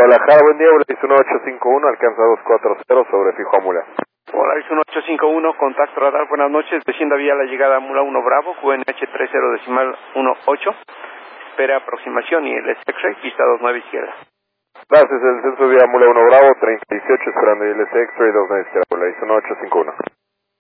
Guadalajara, buen día, Volaris 1851, alcanza 240 sobre fijo a Mula. Volaris 1851, contacto radar, buenas noches, descienda vía la llegada a Mula 1 Bravo, QNH 30.18, espera aproximación y el X-Ray, pista 29 izquierda. Gracias, el censo vía Mula 1 Bravo, 3018, esperando y el X-Ray 29 izquierda, Volaris 1851.